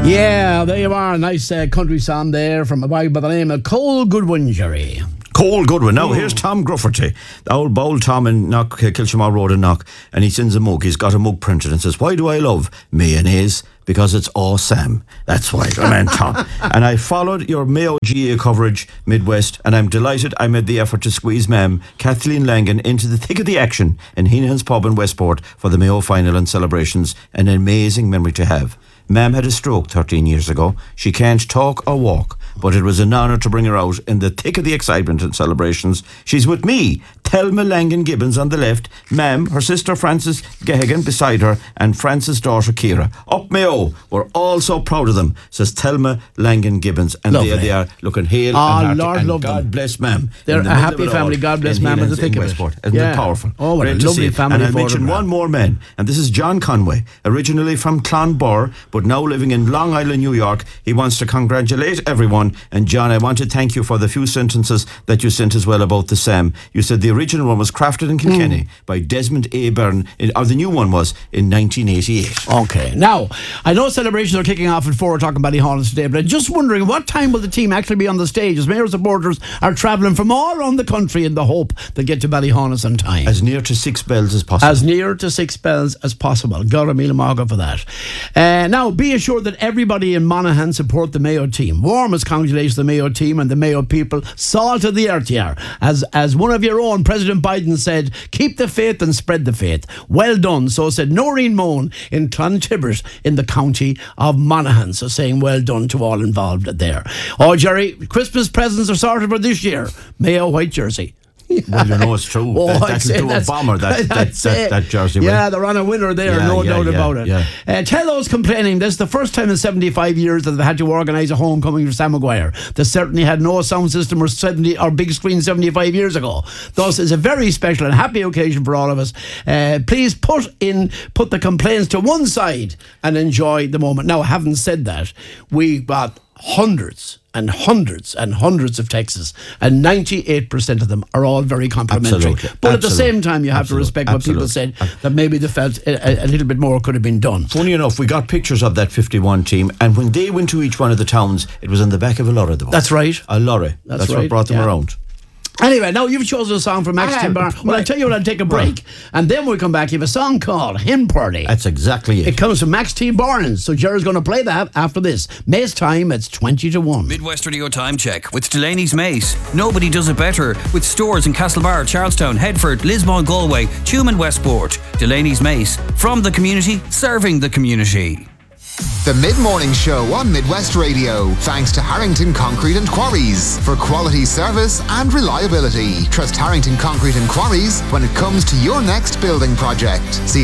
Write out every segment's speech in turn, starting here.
Yeah, there you are. Nice country song there from a boy by the name of Cole Goodwin, Jerry. Cole Goodwin. Now, here's Tom Grufferty, the old bold Tom in Knock, Kilshamore Road in Knock, and he sends a mug. He's got a mug printed and says, "Why do I love mayonnaise? Because it's awesome." That's why, man, Tom. And I followed your Mayo GA coverage, Midwest, and I'm delighted I made the effort to squeeze Ma'am Kathleen Langan into the thick of the action in Heenan's Pub in Westport for the Mayo final and celebrations. An amazing memory to have. Ma'am had a stroke 13 years ago. She can't talk or walk, but it was an honour to bring her out in the thick of the excitement and celebrations. She's with me, Thelma Langan Gibbons on the left, Ma'am, her sister Frances Gehagan beside her, and Frances' daughter Ciara. Up Mayo, we're all so proud of them, says Thelma Langan Gibbons. And there they are, looking hale and hearty. Lord and love God them. bless Ma'am. They're a happy family. God bless Ma'am in the thick of it. Isn't it powerful? Oh, what Great a lovely family. And I'll mention one more man, and this is John Conway, originally from Clonbur, but now living in Long Island, New York. He wants to congratulate everyone. And John, I want to thank you for the few sentences that you sent as well about the Sam. You said the original one was crafted in Kilkenny by Desmond A. Byrne, or the new one was in 1988. Okay. Now, I know celebrations are kicking off at 4 o'clock in Ballyhonus today, but I'm just wondering what time will the team actually be on the stage, as Mayo supporters are travelling from all around the country in the hope they'll get to Ballyhonus on time. As near to 6 bells as possible. As near to 6 bells as possible. God, a mille maga for that. Now, be assured that everybody in Monaghan support the Mayo team. Warmest congratulations to the Mayo team and the Mayo people. Salt of the earth here. As one of your own, President Biden, said, keep the faith and spread the faith. Well done. So said Noreen Moan in Clontibbert in the county of Monaghan. So saying well done to all involved there. Oh, Jerry, Christmas presents are sorted for this year. Mayo white jersey. Well, you know it's true. That'll do a bomber, that jersey. Yeah, they're on a winner there, no doubt about it. Yeah. Tell those complaining, this is the first time in 75 years that they've had to organise a homecoming for Sam Maguire. They certainly had no sound system or big screen 75 years ago. Thus, it's a very special and happy occasion for all of us. Please put the complaints to one side and enjoy the moment. Now, having said that, we got hundreds and hundreds and hundreds of texts, and 98% of them are all very complimentary. But at the same time, you have to respect what people said, that maybe they felt a little bit more could have been done. Funny enough, we got pictures of that 51 team, and when they went to each one of the towns, it was on the back of a lorry. That's right. A lorry. That's what brought them around. Anyway, now you've chosen a song from Max T. Barnes. Well, I'll tell you what, I'll take a break. And then we'll come back. You have a song called Hymn Party. That's exactly it. It comes from Max T. Barnes. So Jerry's going to play that after this. May's time, it's 20 to 1. Midwest Radio Time Check with Delaney's Mace. Nobody does it better. With stores in Castlebar, Charlestown, Headford, Lismore, Galway, Tuam and Westport. Delaney's Mace. From the community, serving the community. The Mid-Morning Show on Midwest Radio. Thanks to Harrington Concrete and Quarries. For quality service and reliability. Trust Harrington Concrete and Quarries when it comes to your next building project. See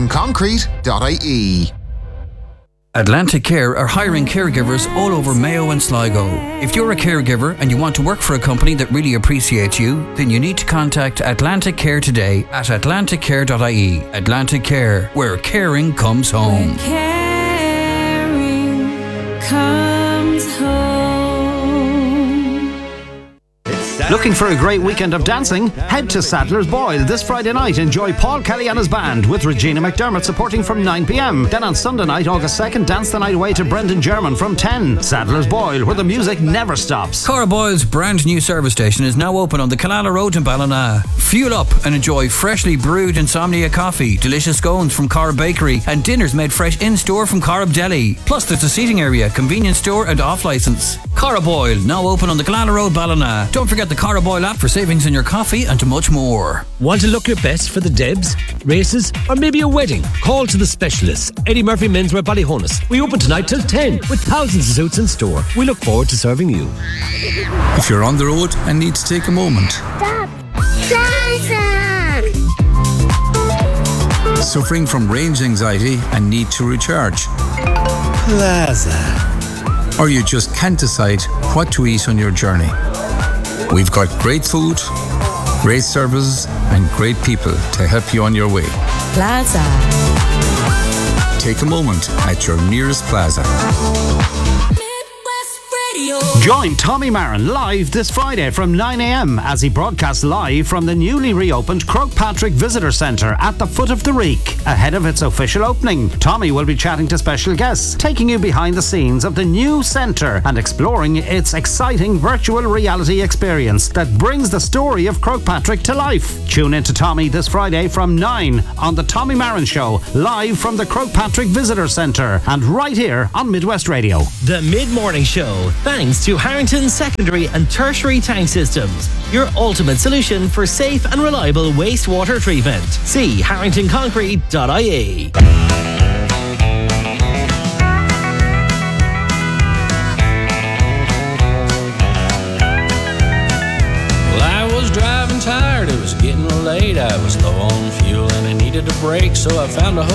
harringtonconcrete.ie. Atlantic Care are hiring caregivers all over Mayo and Sligo. If you're a caregiver and you want to work for a company that really appreciates you, then you need to contact Atlantic Care today at atlanticcare.ie. Atlantic Care, where caring comes home. Comes home. Looking for a great weekend of dancing? Head to Sadler's Boyle this Friday night. Enjoy Paul Kelly and his band with Regina McDermott supporting from 9 p.m. Then on Sunday night, August 2nd, dance the night away to Brendan German from 10. Sadler's Boyle, where the music never stops. Cara Boyle's brand new service station is now open on the Killala Road in Ballina. Fuel up and enjoy freshly brewed Insomnia coffee, delicious scones from Corrib Bakery, and dinners made fresh in-store from Corrib Deli. Plus there's a seating area, convenience store and off-licence. Cara Boyle, now open on the Killala Road, Ballina. Don't forget the Cara Boyle app for savings in your coffee and much more. Want to look your best for the Debs, races, or maybe a wedding? Call to the specialists. Eddie Murphy Menswear Ballyhonus. We open tonight till 10 with thousands of suits in store. We look forward to serving you. If you're on the road and need to take a moment. Stop. Plaza. Suffering from range anxiety and need to recharge. Plaza. Or you just can't decide what to eat on your journey. We've got great food, great services, and great people to help you on your way. Plaza. Take a moment at your nearest Plaza. Midwest Radio. Join Tommy Marin live this Friday from 9 a.m. as he broadcasts live from the newly reopened Croagh-Patrick Visitor Centre at the foot of the Reek, ahead of its official opening. Tommy will be chatting to special guests, taking you behind the scenes of the new centre and exploring its exciting virtual reality experience that brings the story of Croagh-Patrick to life. Tune in to Tommy this Friday from 9 on The Tommy Marin Show, live from the Croagh-Patrick Visitor Centre and right here on Midwest Radio. The Mid-Morning Show, thanks to Harrington Secondary and Tertiary Tank Systems, your ultimate solution for safe and reliable wastewater treatment. See harringtonconcrete.ie. Well, I was driving tired, it was getting late, I was low on fuel and I needed a break, so I found a